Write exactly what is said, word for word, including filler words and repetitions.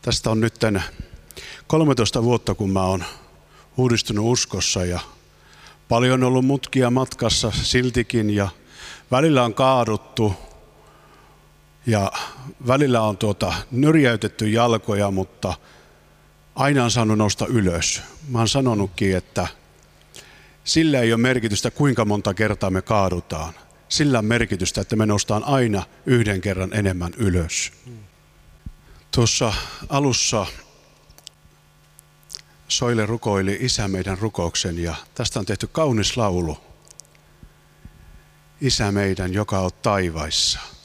Tästä on nyt kolmetoista vuotta, kun mä oon uudistunut uskossa ja paljon on ollut mutkia matkassa siltikin ja välillä on kaaduttu ja välillä on tuota, nyrjäytetty jalkoja, mutta aina on saanut nousta ylös. Mä oon sanonutkin, että sillä ei ole merkitystä, kuinka monta kertaa me kaadutaan. Sillä on merkitystä, että me noustaan aina yhden kerran enemmän ylös. Tuossa alussa Soile rukoili Isä meidän rukouksen ja tästä on tehty kaunis laulu. Isä meidän, joka olet taivaissa.